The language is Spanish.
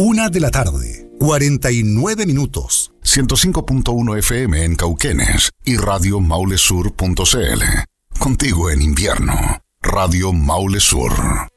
1:00 PM, 49 minutos. 105.1 FM en Cauquenes y Radio Maule Sur.cl. Contigo en invierno. Radio Maule Sur.